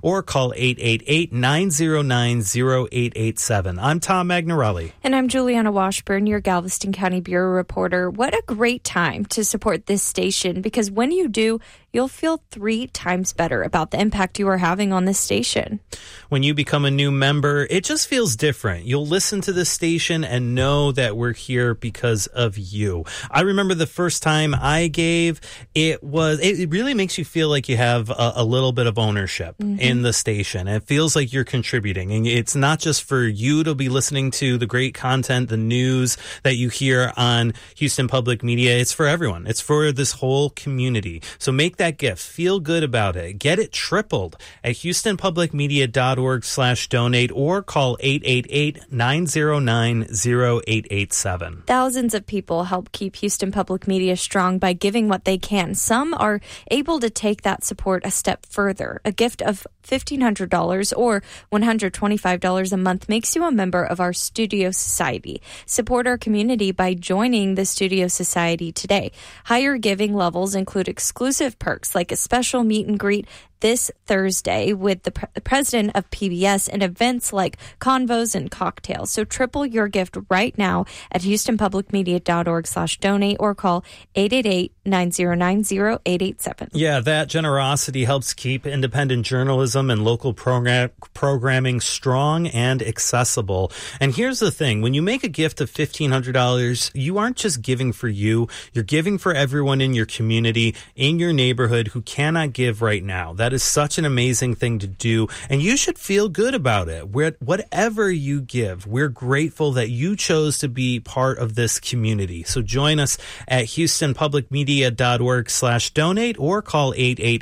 or call 888-909-0887. I'm Tom Magnarelli. And I'm Juliana Washburn, your Galveston County Bureau reporter. What a great time to support this station, because when you do, you'll feel 3 times better about the impact you are having on this station. When you become a new member, it just feels different. You'll listen to this station and know that we're here because of you. I remember the first time I gave, it really makes you feel like you have a little bit of ownership in the station. It feels like you're contributing. And it's not just for you to be listening to the great content, the news that you hear on Houston Public Media. It's for everyone. It's for this whole community. So make that gift. Feel good about it. Get it tripled at HoustonPublicMedia.org/donate or call 888-909-0887. Thousands of people help keep Houston Public Media strong by giving what they can. Some are able to take that support a step further. A gift of $1,500 or $125 a month makes you a member of our Studio Society. Support our community by joining the Studio Society today. Higher giving levels include exclusive perks like a special meet and greet this Thursday with the president of PBS and events like convos and cocktails. So triple your gift right now at HoustonPublicMedia.org/donate or call 888-909-0887. Yeah, that generosity helps keep independent journalism and local programming strong and accessible. And here's the thing. When you make a gift of $1,500, you aren't just giving for you. You're giving for everyone in your community, in your neighborhood who cannot give right now. That is such an amazing thing to do, and you should feel good about it. Whatever you give, we're grateful that you chose to be part of this community. So join us at HoustonPublicMedia.org/donate or call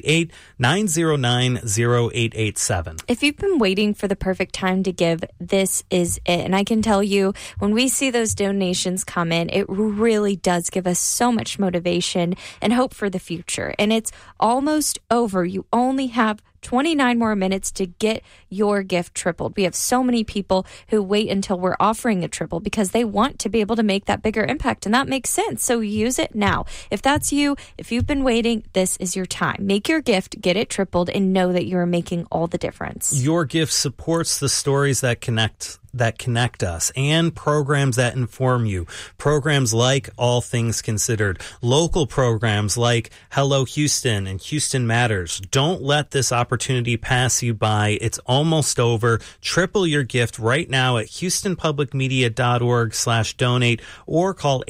888-909-0887. If you've been waiting for the perfect time to give, this is it. And I can tell you, when we see those donations come in, it really does give us so much motivation and hope for the future. And it's almost over. You only have 29 more minutes to get your gift tripled. We have so many people who wait until we're offering a triple because they want to be able to make that bigger impact, and that makes sense. So use it now. If that's you, if you've been waiting, this is your time. Make your gift, get it tripled, and know that you're making all the difference. Your gift supports the stories that connect us and programs that inform you. Programs like All Things Considered, local programs like Hello Houston and Houston Matters. Don't let this opportunity pass you by. It's almost over. Triple your gift right now at HoustonPublicMedia.org/donate or call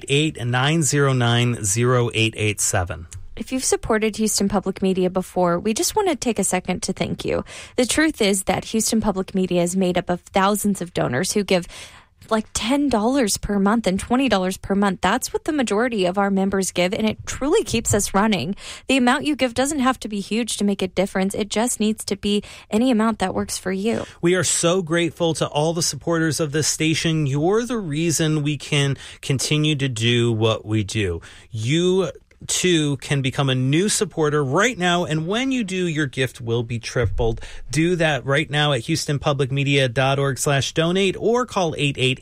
888-909-0887. If you've supported Houston Public Media before, we just want to take a second to thank you. The truth is that Houston Public Media is made up of thousands of donors who give like $10 per month and $20 per month. That's what the majority of our members give, and it truly keeps us running. The amount you give doesn't have to be huge to make a difference. It just needs to be any amount that works for you. We are so grateful to all the supporters of this station. You're the reason we can continue to do what we do. You too can become a new supporter right now, and when you do, your gift will be tripled. Do that right now at HoustonPublicMedia.org/donate or call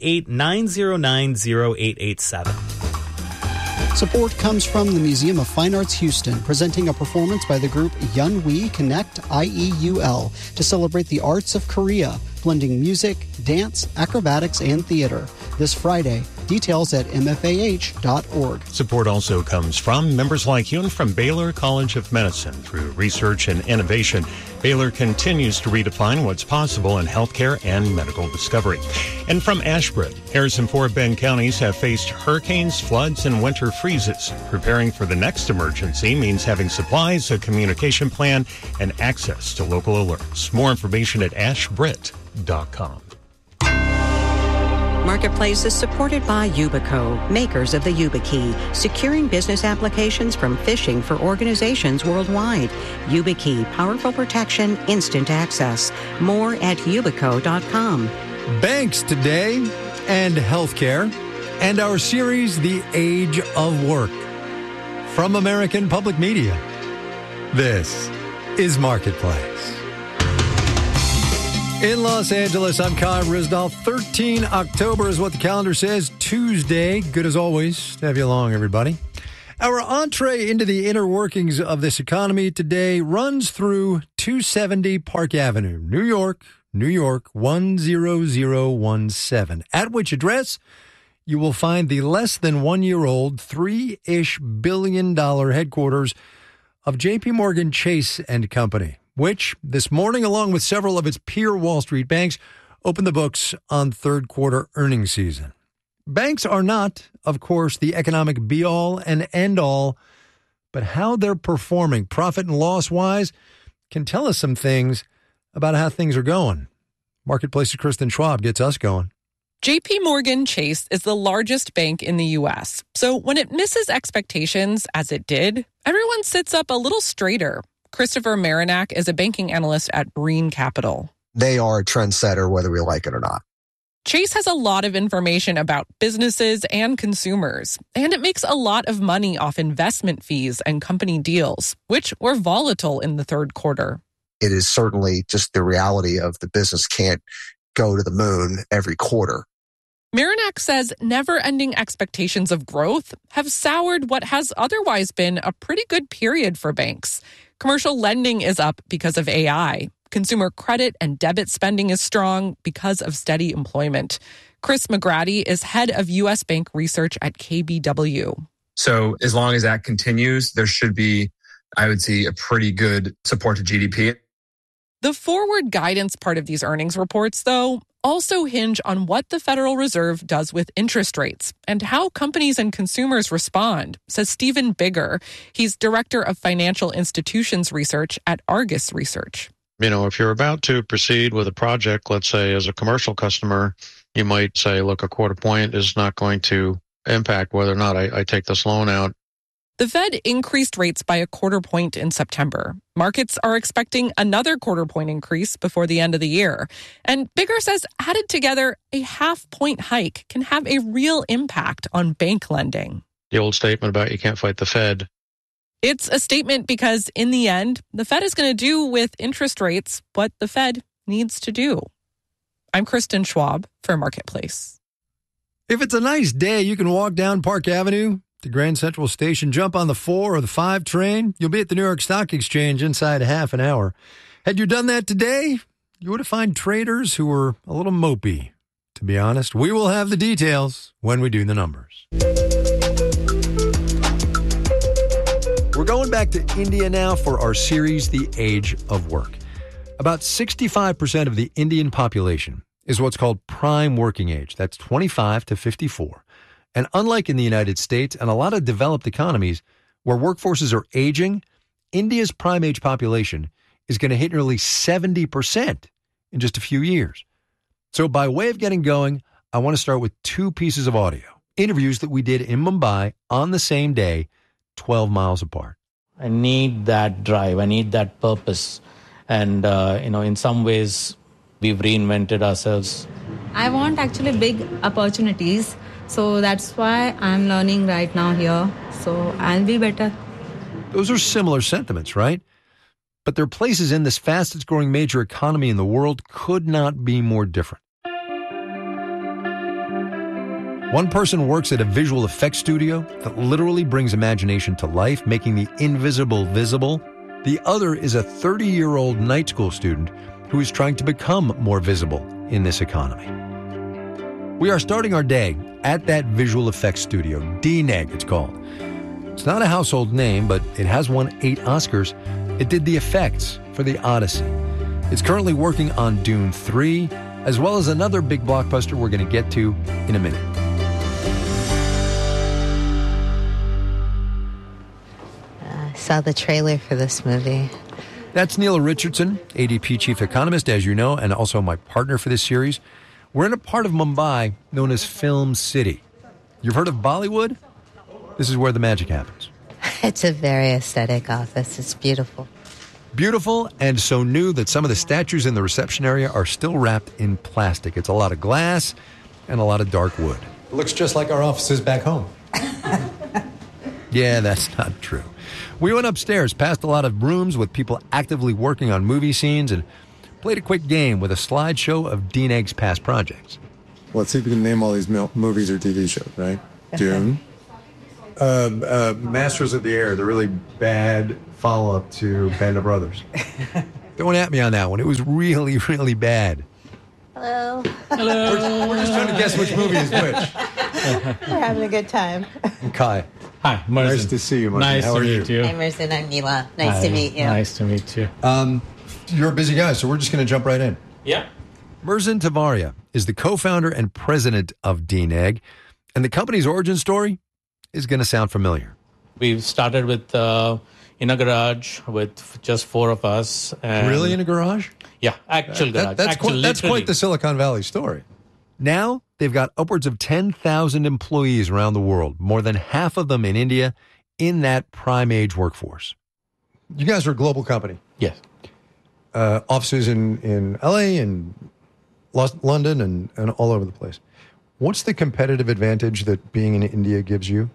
888-909-0887. Support comes from the Museum of Fine Arts Houston, presenting a performance by the group Yeonwi Connect IEUL to celebrate the arts of Korea, blending music, dance, acrobatics, and theater. This Friday. Details at mfah.org. Support also comes from members like you and from Baylor College of Medicine. Through research and innovation, Baylor continues to redefine what's possible in healthcare and medical discovery. And from Ashbrook, Harrison and Fort Bend counties have faced hurricanes, floods, and winter freezes. Preparing for the next emergency means having supplies, a communication plan, and access to local alerts. More information at ashbrit.com. Marketplace is supported by Yubico, makers of the YubiKey, securing business applications from phishing for organizations worldwide. YubiKey, powerful protection, instant access. More at yubico.com. Banks today and healthcare, and our series, The Age of Work. From American Public Media, this is Marketplace. In Los Angeles, I'm Kai Risdall. 13 October is what the calendar says. Tuesday. Good as always to have you along, everybody. Our entree into the inner workings of this economy today runs through 270 Park Avenue, New York, 10017, at which address you will find the less than 1 year old $3-ish billion headquarters of JP Morgan Chase and Company, which this morning, along with several of its peer Wall Street banks, opened the books on third quarter earnings season. Banks are not, of course, the economic be-all and end-all, but how they're performing profit and loss-wise can tell us some things about how things are going. Marketplace's Kristen Schwab gets us going. JP Morgan Chase is the largest bank in the U.S., so when it misses expectations, as it did, everyone sits up a little straighter. Christopher Marinac is a banking analyst at Breen Capital. They are a trendsetter, whether we like it or not. Chase has a lot of information about businesses and consumers, and it makes a lot of money off investment fees and company deals, which were volatile in the third quarter. It is certainly just the reality of the business can't go to the moon every quarter. Marinac says never-ending expectations of growth have soured what has otherwise been a pretty good period for banks. Commercial lending is up because of AI. Consumer credit and debit spending is strong because of steady employment. Chris McGrady is head of U.S. Bank Research at KBW. So as long as that continues, there should be, I would say, a pretty good support to GDP. The forward guidance part of these earnings reports, though, also hinge on what the Federal Reserve does with interest rates and how companies and consumers respond, says Stephen Bigger. He's director of financial institutions research at Argus Research. You know, if you're about to proceed with a project, let's say as a commercial customer, you might say, look, a quarter point is not going to impact whether or not I take this loan out. The Fed increased rates by a quarter point in September. Markets are expecting another quarter point increase before the end of the year. And Bigger says added together, a half-point hike can have a real impact on bank lending. The old statement about you can't fight the Fed. It's a statement because, in the end, the Fed is going to do with interest rates what the Fed needs to do. I'm Kristen Schwab for Marketplace. If it's a nice day, you can walk down Park Avenue to Grand Central Station, jump on the 4 or the 5 train. You'll be at the New York Stock Exchange inside a half an hour. Had you done that today, you would have found traders who were a little mopey. To be honest, we will have the details when we do the numbers. We're going back to India now for our series, The Age of Work. About 65% of the Indian population is what's called prime working age. That's 25 to 54. And unlike in the United States and a lot of developed economies where workforces are aging, India's prime age population is going to hit nearly 70% in just a few years. So by way of getting going, I want to start with 2 pieces of audio, interviews that we did in Mumbai on the same day, 12 miles apart. I need that drive. I need that purpose. And, in some ways, we've reinvented ourselves. I want actually big opportunities. So that's why I'm learning right now here. So I'll be better. Those are similar sentiments, right? But there are places in this fastest growing major economy in the world could not be more different. One person works at a visual effects studio that literally brings imagination to life, making the invisible visible. The other is a 30-year-old night school student who is trying to become more visible in this economy. We are starting our day at that visual effects studio, DNEG it's called. It's not a household name, but it has won 8 Oscars. It did the effects for The Odyssey. It's currently working on Dune 3, as well as another big blockbuster we're going to get to in a minute. Saw the trailer for this movie. That's Neela Richardson, ADP chief economist, as you know, and also my partner for this series. We're in a part of Mumbai known as Film City. You've heard of Bollywood? This is where the magic happens. It's a very aesthetic office. It's beautiful. Beautiful and so new that some of the statues in the reception area are still wrapped in plastic. It's a lot of glass and a lot of dark wood. It looks just like our offices back home. Yeah, that's not true. We went upstairs, past a lot of rooms with people actively working on movie scenes, and played a quick game with a slideshow of DNEG's past projects. Let's see if we can name all these movies or TV shows, right? Dune, Masters of the Air, the really bad follow-up to Band of Brothers. Don't at me on that one. It was really, really bad. Hello. Hello. We're just trying to guess which movie is which. We're having a good time. Kai. Hi, Mersin. Nice to see you, Mersin. Nice How to are meet you. Hi, Mersin. I'm Neela. Nice to meet you. Nice to meet you. You're a busy guy, so we're just going to jump right in. Yeah. Mersin Tavaria is the co-founder and president of DNEG, and the company's origin story is going to sound familiar. We've started with in a garage with just 4 of us. And Really, in a garage? Yeah, actual garage. That's quite the Silicon Valley story. Now, they've got upwards of 10,000 employees around the world, more than half of them in India, in that prime age workforce. You guys are a global company. Yes. Offices in LA and London and all over the place. What's the competitive advantage that being in India gives you?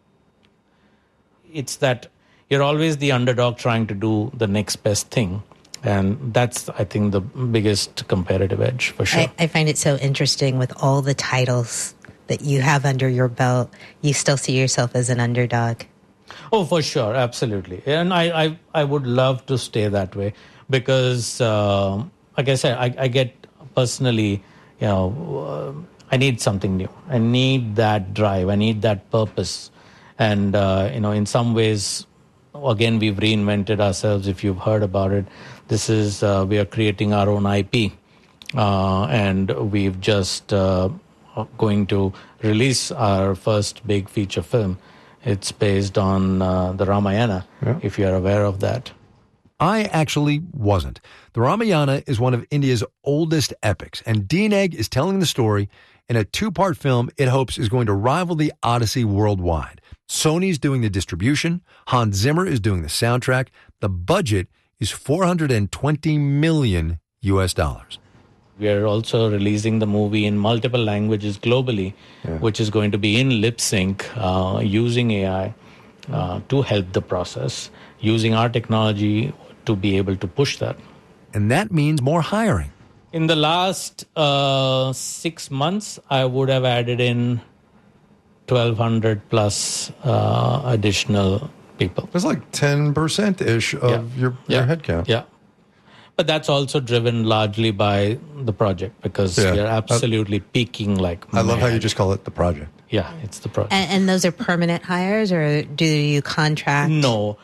It's that you're always the underdog trying to do the next best thing. And that's, I think, the biggest competitive edge for sure. I find it so interesting with all the titles that you have under your belt. You still see yourself as an underdog. Oh, for sure. Absolutely. And I would love to stay that way because, like I said, I get personally, I need something new. I need that drive. I need that purpose. And, in some ways, again, we've reinvented ourselves. If you've heard about it, this is, we are creating our own IP. And we've just going to release our first big feature film. It's based on the Ramayana, if you're aware of that. I actually wasn't. The Ramayana is one of India's oldest epics, and DNEG is telling the story in a 2-part film it hopes is going to rival the Odyssey worldwide. Sony's doing the distribution. Hans Zimmer is doing the soundtrack. The budget is $420 million. We are also releasing the movie in multiple languages globally, which is going to be in lip sync, using AI to help the process, using our technology to be able to push that. And that means more hiring. In the last 6 months, I would have added in 1,200 plus additional people. That's like 10%-ish of your headcount. Yeah. But that's also driven largely by the project because we are absolutely peaking like I love how you just call it the project. Yeah, it's the project. And those are permanent hires, or do you contract? No.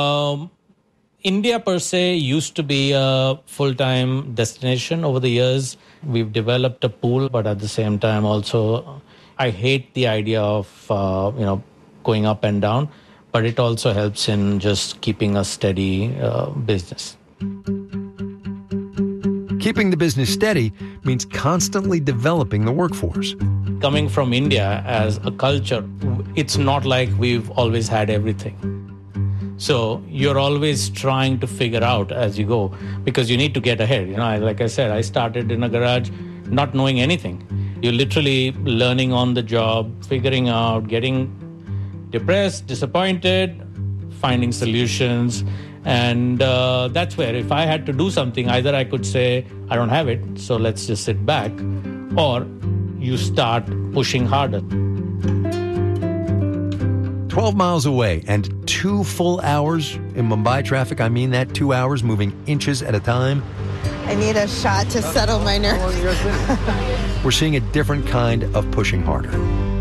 India per se used to be a full-time destination. Over the years, we've developed a pool, but at the same time also, I hate the idea of, going up and down, but it also helps in just keeping a steady business. Keeping the business steady means constantly developing the workforce. Coming from India as a culture, it's not like we've always had everything. So you're always trying to figure out as you go because you need to get ahead. Like I said, I started in a garage not knowing anything. You're literally learning on the job, figuring out, getting depressed, disappointed, finding solutions. And that's where if I had to do something, either I could say, I don't have it, so let's just sit back, or you start pushing harder. 12 miles away and 2 full hours in Mumbai traffic. I mean that, 2 hours moving inches at a time. I need a shot to settle my nerves. We're seeing a different kind of pushing harder.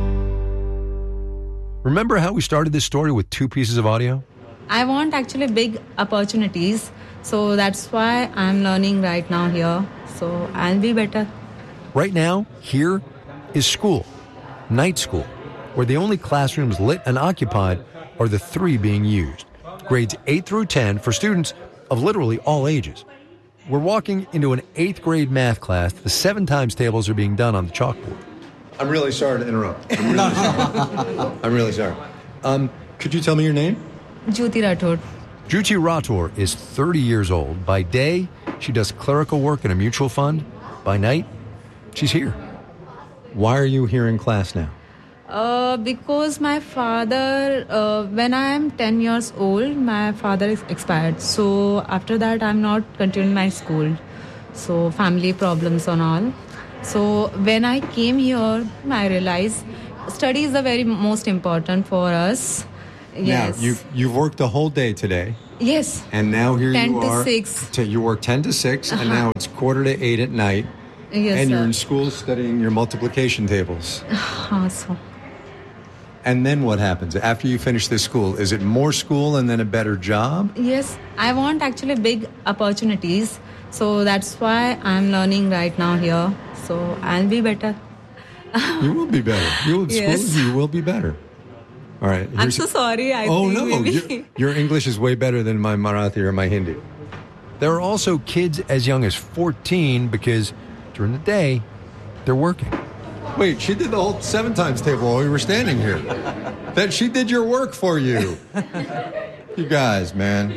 Remember how we started this story with 2 pieces of audio? I want actually big opportunities. So that's why I'm learning right now here. So I'll be better. Right now, here is school, night school, where the only classrooms lit and occupied are the 3 being used. Grades 8 through 10 for students of literally all ages. We're walking into an 8th grade math class. The 7 times tables are being done on the chalkboard. I'm really sorry to interrupt. I'm really sorry. Could you tell me your name? Jyoti Rathod. Jyoti Rathod is 30 years old. By day, she does clerical work in a mutual fund. By night, she's here. Why are you here in class now? Because my father, when I am 10 years old, my father is expired. So after that, I'm not continuing my school. So family problems and all. So when I came here, I realized study is the very most important for us. Yes. Now, you've worked the whole day today. Yes. And now here 10 you to are. 6. You work 10 to 6, and now it's 7:45 at night. Yes, and you're sir. in school studying your multiplication tables. Awesome. And then what happens? After you finish this school, is it more school and then a better job? Yes, I want actually big opportunities. So that's why I'm learning right now here. So I'll be better. You will be better. Yes. You will be better. All right. I'm so sorry. I Oh, think no. maybe. Your English is way better than my Marathi or my Hindi. There are also kids as young as 14 because during the day, they're working. Wait, she did the whole 7 times table while we were standing here. That she did your work for you. You guys, man.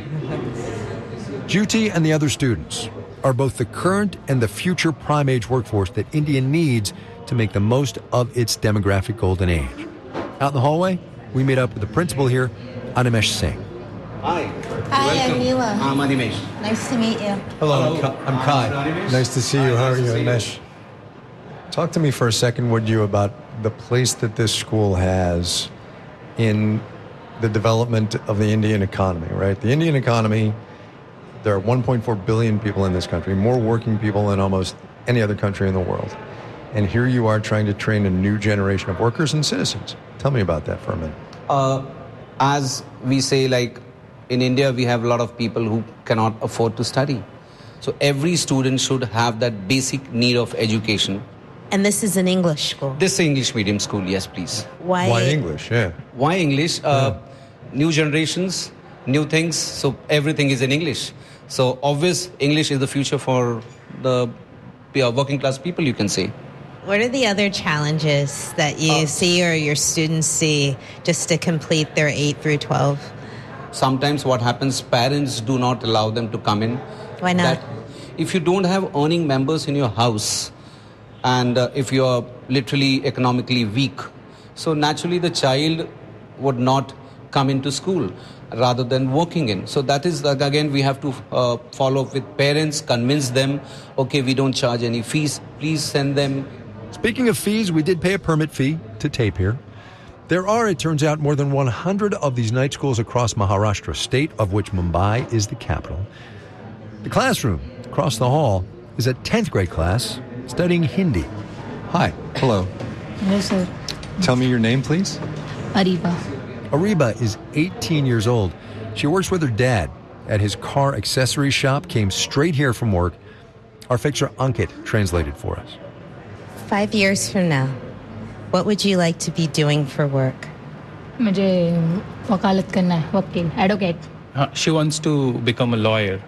Jyoti and the other students are both the current and the future prime age workforce that India needs to make the most of its demographic golden age. Out in the hallway, we meet up with the principal here, Animesh Singh. Hi. Hi, I'm Mila. I'm Animesh. Nice to meet you. Hello, I'm Kai. Nice to see you. How are you, Animesh? Talk to me for a second, would you, about the place that this school has in the development of the Indian economy, right? The Indian economy, there are 1.4 billion people in this country, more working people than almost any other country in the world. And here you are trying to train a new generation of workers and citizens. Tell me about that for a minute. As we say, like in India, we have a lot of people who cannot afford to study. So every student should have that basic need of education. And this is an English school. This is English medium school, yes, please. Why English? Yeah. Why English? New generations, new things, so everything is in English. So obvious, English is the future for the working class people, you can say. What are the other challenges that you see or your students see just to complete their 8 through 12? Sometimes what happens, parents do not allow them to come in. Why not? That if you don't have earning members in your house, and if you are literally economically weak, so naturally the child would not come into school rather than working in. So that is, again, we have to follow up with parents, convince them, okay, we don't charge any fees, please send them. Speaking of fees, we did pay a permit fee to tape here. There are, it turns out, more than 100 of these night schools across Maharashtra state, of which Mumbai is the capital. The classroom across the hall is a 10th grade class studying Hindi. Hi. Hello. Yes, sir. Tell me your name, please. Ariba. Ariba is 18 years old. She works with her dad at his car accessory shop, came straight here from work. Our fixer Ankit translated for us. 5 years from now, what would you like to be doing for work? मुझे वकालत करना है, वकील, advocate. She wants to become a lawyer.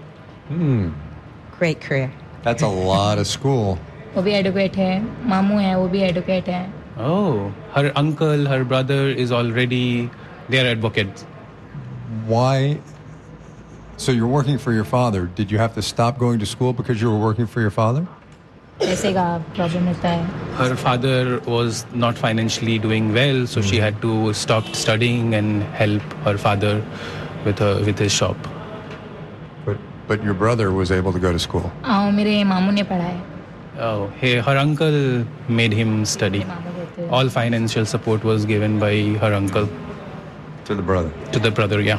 Great career. That's a lot of school. वो भी advocate है, मामू है, वो भी advocate है. Oh, her uncle, her brother is already, they are advocates. Why? So you're working for your father. Did you have to stop going to school because you were working for your father? पैसे का problem रहता है. Her father was not financially doing well, so she had to stop studying and help her father with his shop. But your brother was able to go to school. मेरे मामू ने पढ़ाया. Oh, her uncle made him study. All financial support was given by her uncle. To the brother? To the brother, yeah.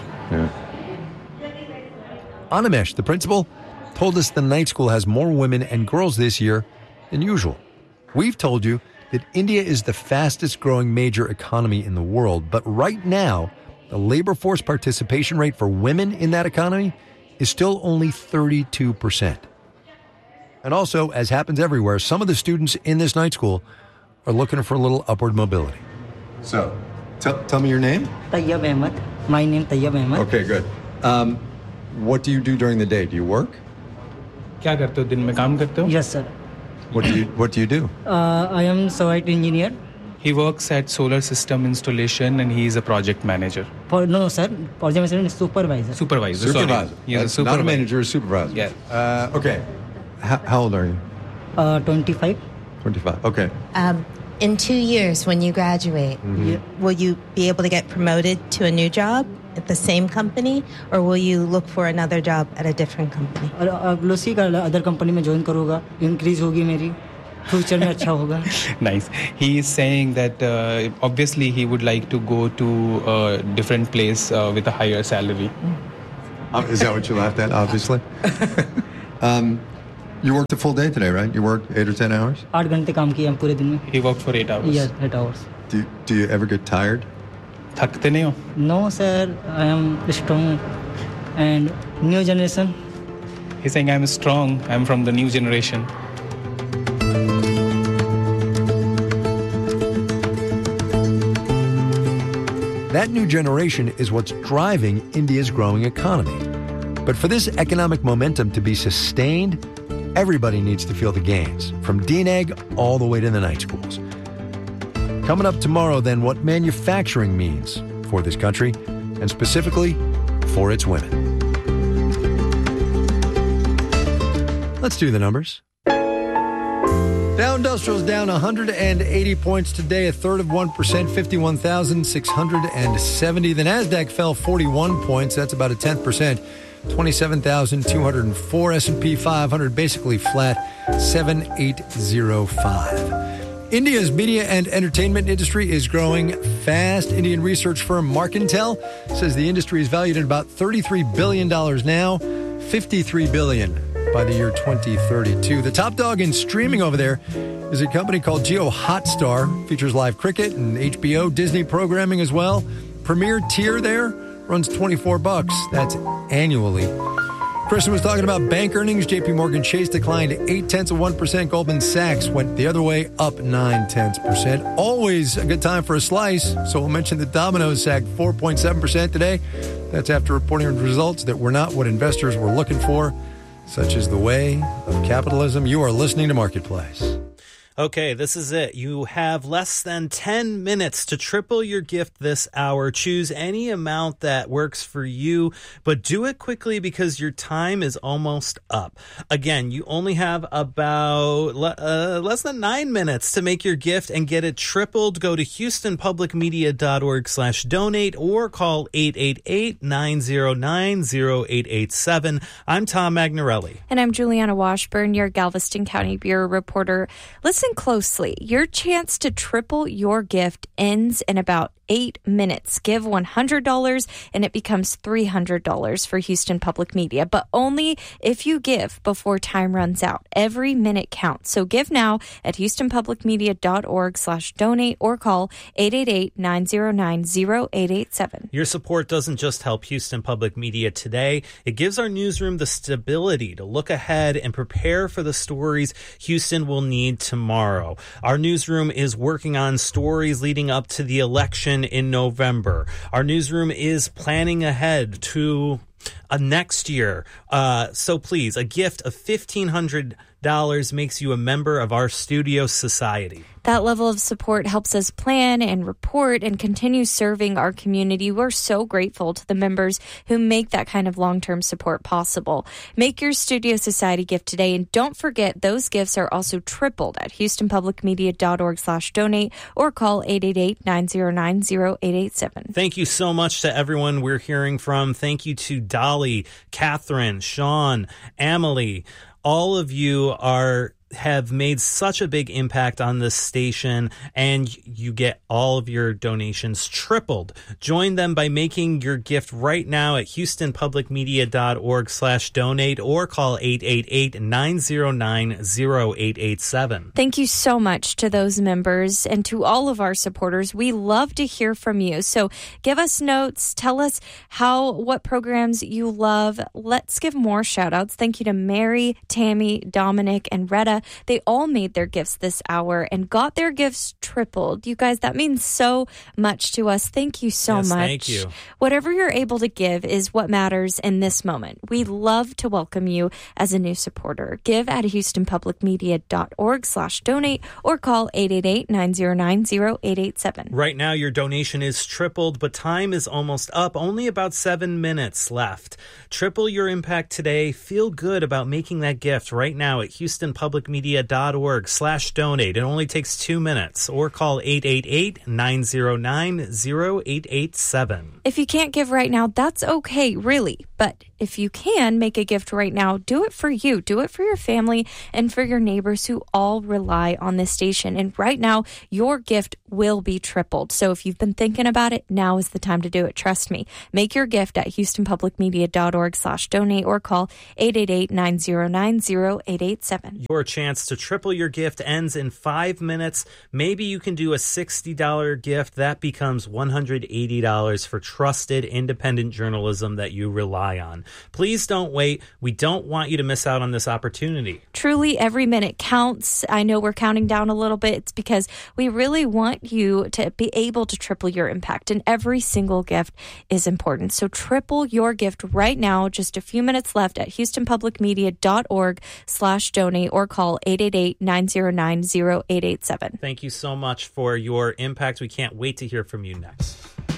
Animesh, the principal, told us the night school has more women and girls this year than usual. We've told you that India is the fastest growing major economy in the world, but right now, the labor force participation rate for women in that economy is still only 32%. And also, as happens everywhere, some of the students in this night school are looking for a little upward mobility. So, tell me your name. Tayyab Ahmed. My name Tayyab Ahmed. Okay, good. What do you do during the day? Do you work? क्या करते हो दिन में काम करते हो? Yes, sir. What do you do? I am site engineer. He works at solar system installation and he is a project manager. No, sir. Project manager is supervisor. Supervisor. Supervisor. Sorry. He is a supervisor. Not a manager, a supervisor. Yeah. Okay. How old are you? 25. 25. Okay. In 2 years, when you graduate, will you be able to get promoted to a new job at the same company, or will you look for another job at a different company? अगली का other company में join करूँगा, increase होगी मेरी. Future में अच्छा होगा. Nice. He is saying that obviously he would like to go to a different place with a higher salary. Is that what you laughed at, obviously? You worked a full day today, right? You worked 8 or 10 hours? 8 घंटे काम किया हम पूरे दिन में. He worked for 8 hours. Yes, 8 hours. Do you ever get tired? थकते नहीं हो? No, sir. I am strong and new generation. He's saying I'm strong. I'm from the new generation. That new generation is what's driving India's growing economy. But for this economic momentum to be sustained, everybody needs to feel the gains, from DNEG all the way to the night schools. Coming up tomorrow, then, what manufacturing means for this country, and specifically for its women. Let's do the numbers. Dow Industrial's down 180 points today, a third of 1%, 51,670. The NASDAQ fell 41 points. That's about a 10%, 27,204. S&P 500 basically flat, 7,805. India's media and entertainment industry is growing fast. Indian research firm Markantel says the industry is valued at about $33 billion now, $53 billion by the year 2032. The top dog in streaming over there is a company called Jio Hotstar. Features live cricket and HBO, Disney programming as well. Premier tier there runs $24. That's annually. Kristen was talking about bank earnings. JP Morgan Chase declined 0.8%. Goldman Sachs went the other way, up 0.9%. Always a good time for a slice. So we'll mention that Domino's sagged 4.7% today. That's after reporting results that were not what investors were looking for. Such is the way of capitalism. You are listening to Marketplace. Okay, this is it. You have less than 10 minutes to triple your gift this hour. Choose any amount that works for you, but do it quickly because your time is almost up. Again, you only have about less than 9 minutes to make your gift and get it tripled. Go to HoustonPublicMedia.org/donate or call 888-909-0887. I'm Tom Magnarelli. And I'm Juliana Washburn, your Galveston County Bureau reporter. Listen closely. Your chance to triple your gift ends in about 8 minutes. Give $100 and it becomes $300 for Houston Public Media, but only if you give before time runs out. Every minute counts. So give now at HoustonPublicMedia.org/donate or call 888-909-0887. Your support doesn't just help Houston Public Media today. It gives our newsroom the stability to look ahead and prepare for the stories Houston will need tomorrow. Our newsroom is working on stories leading up to the election in November. Our newsroom is planning ahead to next year. So please, a gift of $1,500 makes you a member of our studio society. That level of support helps us plan and report and continue serving our community. We're so grateful to the members who make that kind of long-term support possible. Make your Studio Society gift today, and don't forget those gifts are also tripled at HoustonPublicMedia.org/donate or call 888-909-0887. Thank you so much to everyone we're hearing from. Thank you to Dolly, Catherine, Sean, Emily. All of you have made such a big impact on this station, and you get all of your donations tripled. Join them by making your gift right now at HoustonPublicMedia.org/donate or call 888-909-0887. Thank you so much to those members and to all of our supporters. We love to hear from you. So give us notes. Tell us what programs you love. Let's give more shout outs. Thank you to Mary, Tammy, Dominic, and Retta. They all made their gifts this hour and got their gifts tripled. You guys, that means so much to us. Thank you so much. Thank you. Whatever you're able to give is what matters in this moment. We love to welcome you as a new supporter. Give at HoustonPublicMedia.org/donate or call 888-909-0887. Right now, your donation is tripled, but time is almost up. Only about 7 minutes left. Triple your impact today. Feel good about making that gift right now at HoustonPublicMedia.org/donate. It only takes 2 minutes or call 888-909-0887. If you can't give right now, that's okay, really. But if you can make a gift right now, do it for you. Do it for your family and for your neighbors who all rely on this station. And right now, your gift will be tripled. So if you've been thinking about it, now is the time to do it. Trust me. Make your gift at HoustonPublicMedia.org/donate or call 888-909-0887. Your chance to triple your gift ends in 5 minutes. Maybe you can do a $60 gift. That becomes $180 for trusted independent journalism that you rely on. Please don't wait. We don't want you to miss out on this opportunity. Truly, every minute counts. I know we're counting down a little bit. It's because we really want you to be able to triple your impact, and every single gift is important. So triple your gift right now. Just a few minutes left at HoustonPublicMedia.org/donate or call 888-909-0887. Thank you so much for your impact. We can't wait to hear from you next.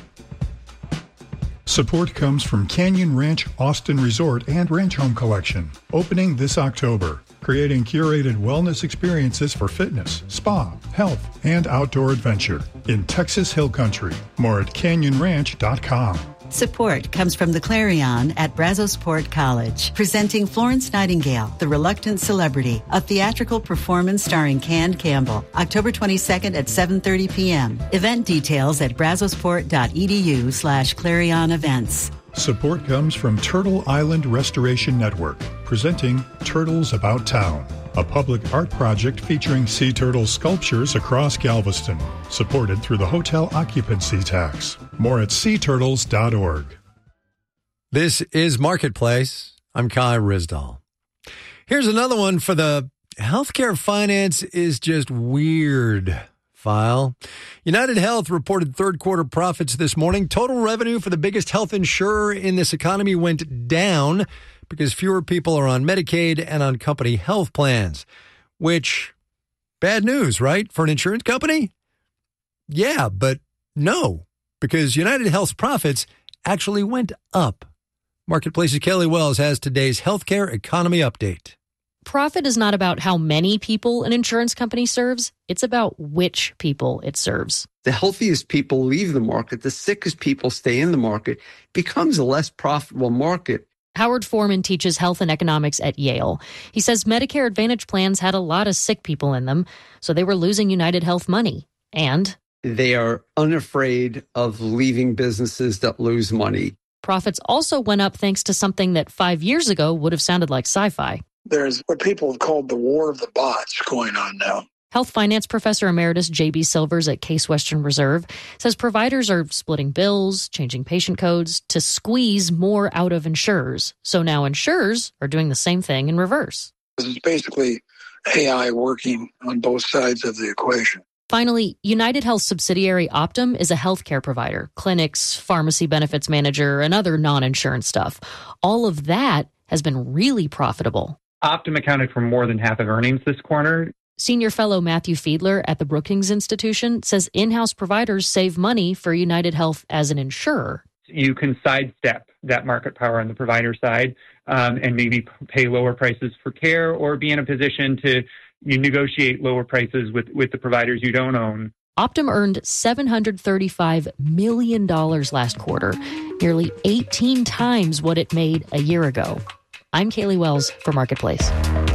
Support comes from Canyon Ranch Austin Resort and Ranch Home Collection, opening this October, creating curated wellness experiences for fitness, spa, health, and outdoor adventure in Texas Hill Country. More at canyonranch.com. Support comes from the Clarion at Brazosport College, presenting Florence Nightingale, The Reluctant Celebrity, a theatrical performance starring Can Campbell, October 22nd at 7:30 p.m. Event details at brazosport.edu/Clarion events. Support comes from Turtle Island Restoration Network, presenting Turtles About Town, a public art project featuring sea turtle sculptures across Galveston, supported through the hotel occupancy tax. More at seaturtles.org. This is Marketplace. I'm Kai Ryssdal. Here's another one for the healthcare finance is just weird file. United Health reported third quarter profits this morning. Total revenue for the biggest health insurer in this economy went down because fewer people are on Medicaid and on company health plans, which, bad news, right? For an insurance company? Yeah, but no, because United Health's profits actually went up. Marketplace's Kelly Wells has today's healthcare economy update. Profit is not about how many people an insurance company serves. It's about which people it serves. The healthiest people leave the market. The sickest people stay in the market. It becomes a less profitable market. Howard Foreman teaches health and economics at Yale. He says Medicare Advantage plans had a lot of sick people in them, so they were losing United Health money. And they are unafraid of leaving businesses that lose money. Profits also went up thanks to something that 5 years ago would have sounded like sci-fi. There's what people have called the war of the bots going on now. Health finance professor emeritus J.B. Silvers at Case Western Reserve says providers are splitting bills, changing patient codes to squeeze more out of insurers. So now insurers are doing the same thing in reverse. This is basically AI working on both sides of the equation. Finally, United Health subsidiary Optum is a healthcare provider, clinics, pharmacy benefits manager, and other non-insurance stuff. All of that has been really profitable. Optum accounted for more than half of earnings this quarter. Senior fellow Matthew Fiedler at the Brookings Institution says in-house providers save money for United Health as an insurer. You can sidestep that market power on the provider side and maybe pay lower prices for care or be in a position to negotiate lower prices with the providers you don't own. Optum earned $735 million last quarter, nearly 18 times what it made a year ago. I'm Kaylee Wells for Marketplace.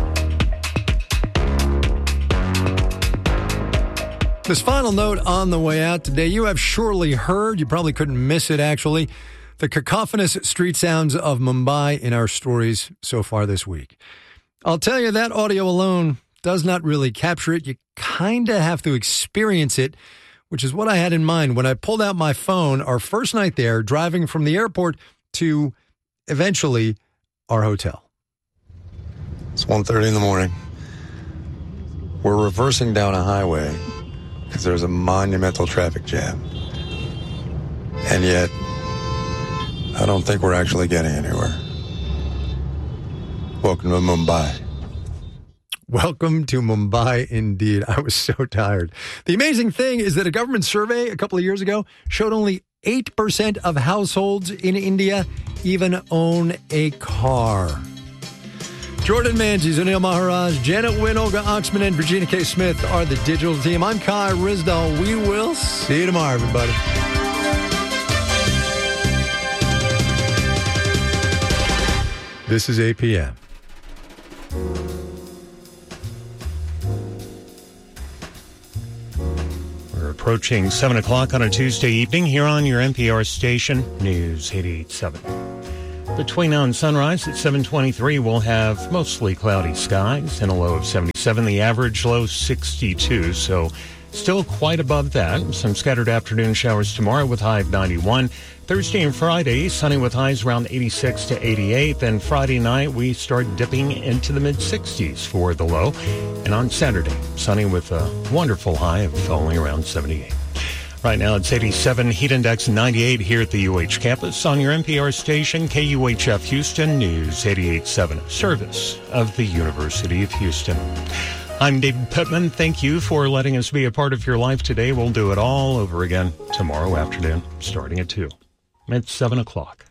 This final note on the way out today, you have surely heard, you probably couldn't miss it actually, the cacophonous street sounds of Mumbai in our stories so far this week. I'll tell you that audio alone does not really capture it. You kind of have to experience it, which is what I had in mind when I pulled out my phone our first night there, driving from the airport to eventually our hotel. It's 1:30 in the morning. We're reversing down a highway because there's a monumental traffic jam. And yet, I don't think we're actually getting anywhere. Welcome to Mumbai. Welcome to Mumbai, indeed. I was so tired. The amazing thing is that a government survey a couple of years ago showed only 8% of households in India even own a car. Jordan Manzi, Anil Maharaj, Janet Wynn, Olga Oxman, and Virginia K. Smith are the digital team. I'm Kai Ryssdal. We will see you tomorrow, everybody. This is APM. We're approaching 7 o'clock on a Tuesday evening here on your NPR station, News 88.7. Between now and sunrise at 7:23, we'll have mostly cloudy skies and a low of 77. The average low 62, so still quite above that. Some scattered afternoon showers tomorrow with high of 91. Thursday and Friday, sunny with highs around 86 to 88. Then Friday night, we start dipping into the mid-60s for the low. And on Saturday, sunny with a wonderful high of only around 78. Right now, it's 87, heat index 98 here at the UH campus on your NPR station, KUHF Houston News 88.7, service of the University of Houston. I'm David Pittman. Thank you for letting us be a part of your life today. We'll do it all over again tomorrow afternoon, starting at 2. It's 7 o'clock.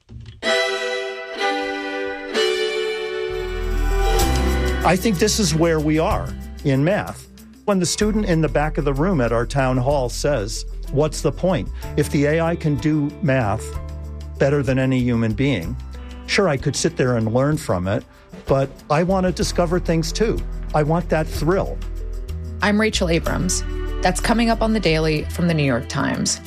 I think this is where we are in math. When the student in the back of the room at our town hall says, what's the point? If the AI can do math better than any human being, sure, I could sit there and learn from it, but I want to discover things too. I want that thrill. I'm Rachel Abrams. That's coming up on The Daily from The New York Times.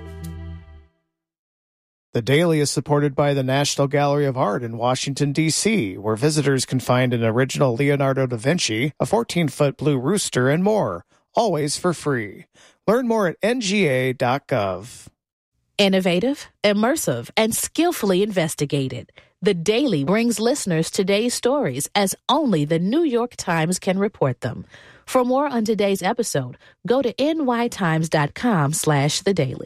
The Daily is supported by the National Gallery of Art in Washington, D.C., where visitors can find an original Leonardo da Vinci, a 14-foot blue rooster, and more, always for free. Learn more at nga.gov. Innovative, immersive, and skillfully investigated. The Daily brings listeners today's stories as only the New York Times can report them. For more on today's episode, go to nytimes.com/thedaily.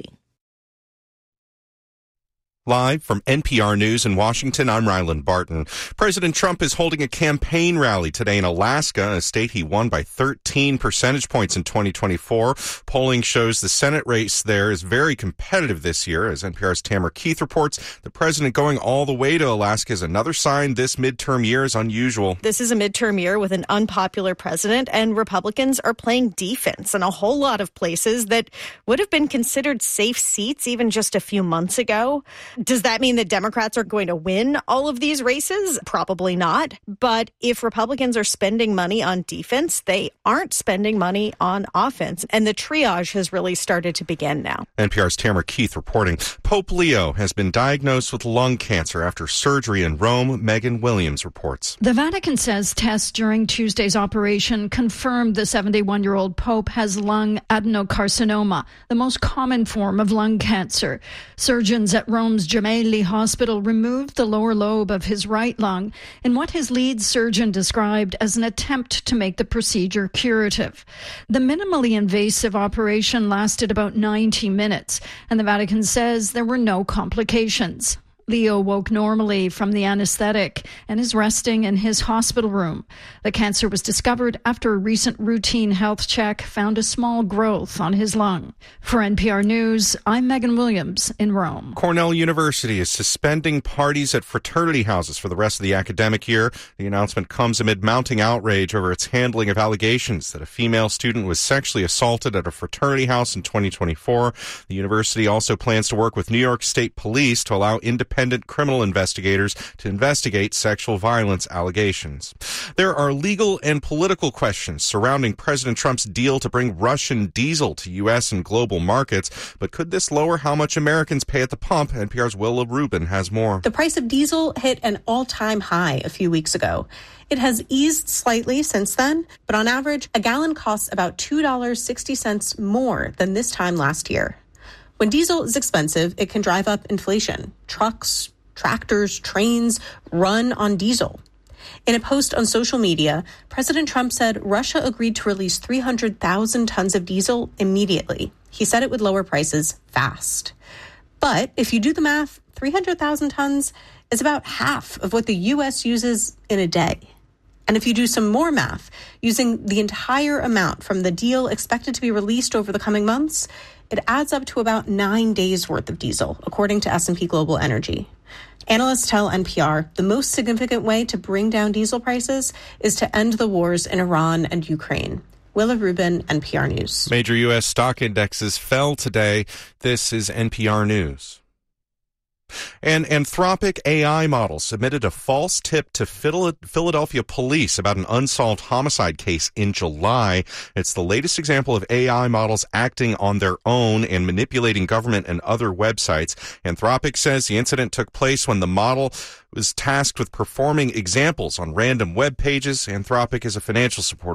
Live from NPR News in Washington, I'm Ryland Barton. President Trump is holding a campaign rally today in Alaska, a state he won by 13 percentage points in 2024. Polling shows the Senate race there is very competitive this year. As NPR's Tamara Keith reports, the president going all the way to Alaska is another sign this midterm year is unusual. This is a midterm year with an unpopular president, and Republicans are playing defense in a whole lot of places that would have been considered safe seats even just a few months ago. Does that mean that Democrats are going to win all of these races? Probably not. But if Republicans are spending money on defense, they aren't spending money on offense. And the triage has really started to begin now. NPR's Tamara Keith reporting. Pope Leo has been diagnosed with lung cancer after surgery in Rome. Megan Williams reports. The Vatican says tests during Tuesday's operation confirmed the 71-year-old Pope has lung adenocarcinoma, the most common form of lung cancer. Surgeons at Rome's Gemelli Hospital removed the lower lobe of his right lung in what his lead surgeon described as an attempt to make the procedure curative. The minimally invasive operation lasted about 90 minutes, and the Vatican says there were no complications. Leo woke normally from the anesthetic and is resting in his hospital room. The cancer was discovered after a recent routine health check found a small growth on his lung. For NPR News, I'm Megan Williams in Rome. Cornell University is suspending parties at fraternity houses for the rest of the academic year. The announcement comes amid mounting outrage over its handling of allegations that a female student was sexually assaulted at a fraternity house in 2024. The university also plans to work with New York State Police to allow independent criminal investigators to investigate sexual violence allegations. There are legal and political questions surrounding President Trump's deal to bring Russian diesel to U.S. and global markets, but could this lower how much Americans pay at the pump? NPR's Willa Rubin has more. The price of diesel hit an all-time high a few weeks ago. It has eased slightly since then, but on average, a gallon costs about $2.60 more than this time last year. When diesel is expensive, it can drive up inflation. Trucks, tractors, trains run on diesel. In a post on social media, President Trump said Russia agreed to release 300,000 tons of diesel immediately. He said it would lower prices fast. But if you do the math, 300,000 tons is about half of what the U.S. uses in a day. And if you do some more math, using the entire amount from the deal expected to be released over the coming months, it adds up to about 9 days' worth of diesel, according to S&P Global Energy. Analysts tell NPR the most significant way to bring down diesel prices is to end the wars in Iran and Ukraine. Willa Rubin, NPR News. Major U.S. stock indexes fell today. This is NPR News. And Anthropic AI model submitted a false tip to Philadelphia police about an unsolved homicide case in July. It's the latest example of AI models acting on their own and manipulating government and other websites. Anthropic says the incident took place when the model was tasked with performing examples on random web pages. Anthropic is a financial supporter